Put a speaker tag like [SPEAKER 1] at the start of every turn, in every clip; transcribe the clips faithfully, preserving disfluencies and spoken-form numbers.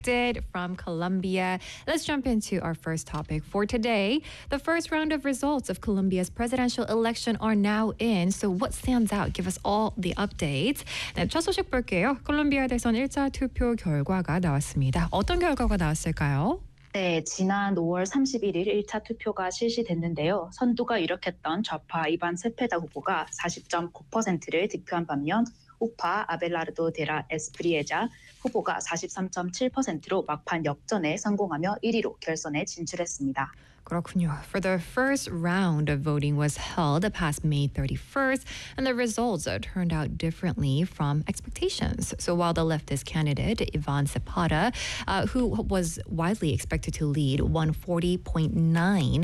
[SPEAKER 1] from Colombia. Let's jump into our first topic for today. The first round of results of Colombia's presidential election are now in. So what stands out? Give us all the updates. 네, 첫 소식 볼게요. 콜롬비아 대선 일 차 투표 결과가 나왔습니다. 어떤 결과가 나왔을까요?
[SPEAKER 2] 네, 지난 오월 삼십일일 일 차 투표가 실시됐는데요. 선두가 유력했던 좌파 이반 세페다 후보가 사십 점 구 퍼센트를 득표한 반면 우파 아벨라르도 데라 에스프리에자 후보가 사십삼 점 칠 퍼센트로 막판 역전에 성공하며 일 위로 결선에 진출했습니다.
[SPEAKER 1] 그렇군요. For the first round of voting was held past May thirty-first, and the results turned out differently from expectations. So while the leftist candidate, Ivan Zapata, uh, who was widely expected to lead, won forty point nine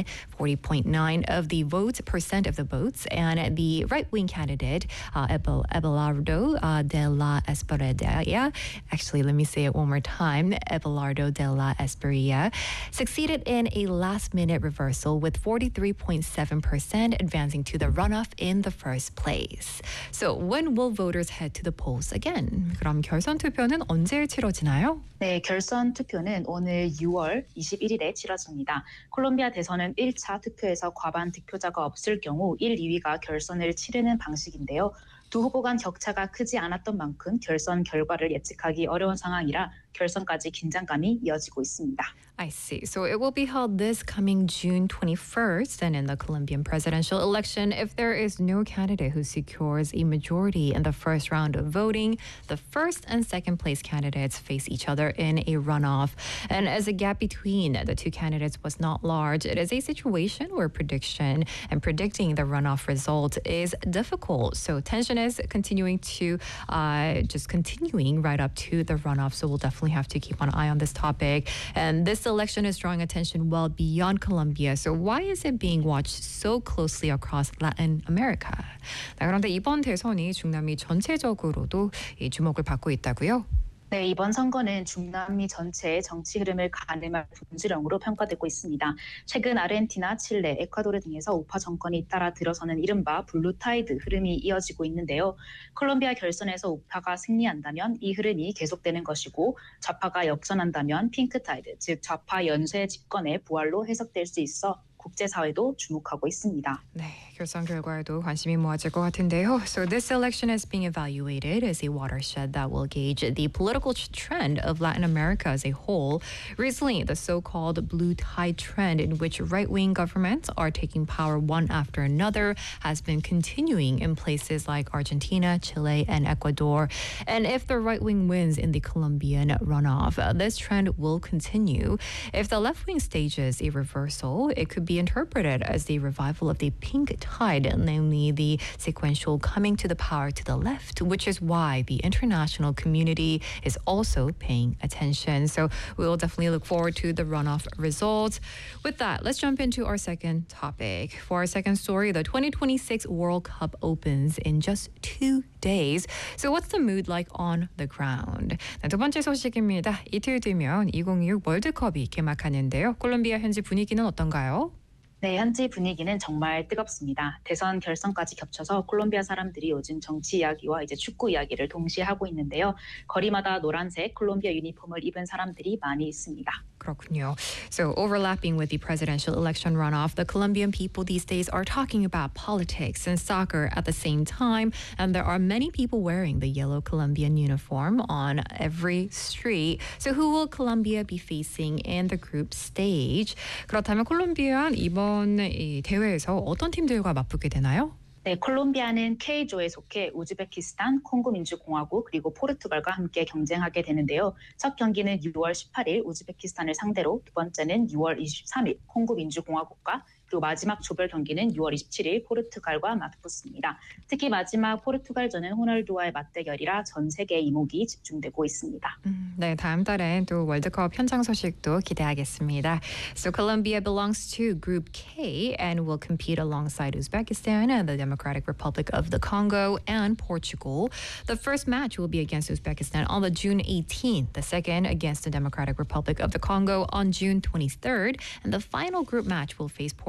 [SPEAKER 1] of the votes, percent of the votes, and the right-wing candidate, uh, Abelardo uh, de la Espriella, actually, let me say it one more time, Abelardo de la Espriella, succeeded in a last-minute reversal with forty-three point seven percent advancing to the runoff in the first place. So when will voters head to the polls again? 그럼 결선 투표는 언제 치러지나요?
[SPEAKER 2] 네, 결선 투표는 오늘 유월 이십일일에 치러집니다. 콜롬비아 대선은 일 차 투표에서 과반 득표자가 없을 경우 일, 이 위가 결선을 치르는 방식인데요. 두 후보 간 격차가 크지 않았던 만큼 결선 결과를 예측하기 어려운 상황이라 결선까지 긴장감이 이어지고 있습니다.
[SPEAKER 1] I see. So it will be held this coming June twenty-first. And in the Colombian presidential election, if there is no candidate who secures a majority in the first round of voting, the first and second place candidates face each other in a runoff. And as the gap between the two candidates was not large, it is a situation where prediction and predicting the runoff result is difficult. So tension is continuing to uh, just continuing right up to the runoff. So we'll definitely have to keep an eye on this topic. And this election is drawing attention well beyond Colombia. So why is it being watched so closely across Latin America? 네, 그런데 이번 대선이 중남미 전체적으로도 이 주목을 받고 있다고요?
[SPEAKER 2] 네, 이번 선거는 중남미 전체의 정치 흐름을 가늠할 분수령으로 평가되고 있습니다. 최근 아르헨티나, 칠레, 에콰도르 등에서 우파 정권이 따라 들어서는 이른바 블루타이드 흐름이 이어지고 있는데요. 콜롬비아 결선에서 우파가 승리한다면 이 흐름이 계속되는 것이고 좌파가 역전한다면 핑크타이드, 즉 좌파 연쇄 집권의 부활로 해석될 수 있어 국제사회도 주목하고 있습니다.
[SPEAKER 1] 네, 결선 결과에도 관심이 모아질 것 같은데요. So this election is being evaluated as a watershed that will gauge the political trend of Latin America as a whole. Recently, the so-called blue tide trend in which right-wing governments are taking power one after another has been continuing in places like Argentina, Chile, and Ecuador. And if the right-wing wins in the Colombian runoff, uh, this trend will continue. If the left-wing stages a reversal, it could be interpreted as the revival of the pink tide, namely the sequential coming to the power to the left, which is why the international community is also paying attention. So we will definitely look forward to the runoff results. With that, let's jump into our second topic. For our second story, the twenty twenty-six World Cup opens in just two days. So what's the mood like on the ground? 네, 두 번째 소식입니다. 이틀 뒤면 이천이십육 월드컵이 개막하는데요. 콜롬비아 현지 분위기는 어떤가요?
[SPEAKER 2] 네, 현지 분위기는 정말 뜨겁습니다. 대선 결선까지 겹쳐서 콜롬비아 사람들이 요즘 정치 이야기와 이제 축구 이야기를 동시에 하고 있는데요. 거리마다 노란색 콜롬비아 유니폼을 입은 사람들이 많이 있습니다.
[SPEAKER 1] 그렇군요. So overlapping with the presidential election runoff, the Colombian people these days are talking about politics and soccer at the same time, and there are many people wearing the yellow Colombian uniform on every street. So who will Colombia be facing in the group stage? 그렇다면 콜롬비아는 이번 이 대회에서 어떤 팀들과 맞붙게 되나요?
[SPEAKER 2] 네, 콜롬비아는 K조에 속해 우즈베키스탄, 콩고민주공화국 그리고 포르투갈과 함께 경쟁하게 되는데요. 첫 경기는 유월 십팔일 우즈베키스탄을 상대로, 두 번째는 유월 이십삼일 콩고민주공화국과 그리고 마지막 조별 경기는 유월 이십칠일 포르투갈과 맞붙습니다. 특히 마지막 포르투갈전은 호날두와의 맞대결이라 전 세계 이목이 집중되고 있습니다.
[SPEAKER 1] 음, 네, 다음 달엔 또 월드컵 현장 소식도 기대하겠습니다. So Colombia belongs to Group K and will compete alongside Uzbekistan and the Democratic Republic of the Congo and Portugal. The first match will be against Uzbekistan on the June eighteenth, the second against the Democratic Republic of the Congo on June twenty-third, and the final group match will face Portugal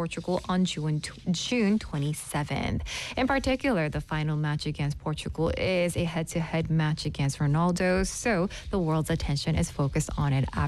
[SPEAKER 1] Portugal on June June twenty-seventh. In particular, the final match against Portugal is a head-to-head match against Ronaldo, so the world's attention is focused on it